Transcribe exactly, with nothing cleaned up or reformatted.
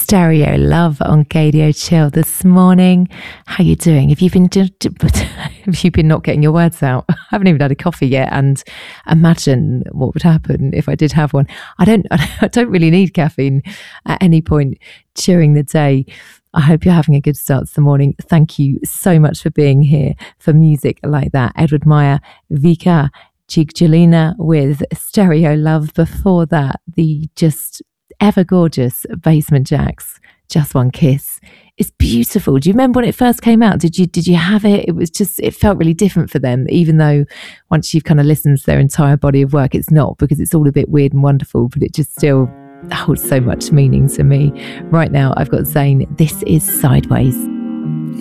Stereo Love on K D O Chill this morning. How you doing? Have you been have you been not getting your words out? I haven't even had a coffee yet, and imagine what would happen if I did have one. I don't I don't really need caffeine at any point during the day. I hope you're having a good start to the morning. Thank you so much for being here for music like that. Edward Meyer, Vika Chigjalina with Stereo Love. Before that, the just ever gorgeous Basement Jaxx, Just One Kiss. It's beautiful. Do you remember when it first came out? Did you did you have it? It was just, it felt really different for them, even though once you've kind of listened to their entire body of work, it's not, because it's all a bit weird and wonderful, but it just still holds so much meaning to me. Right now, I've got Zayn. This is Sideways.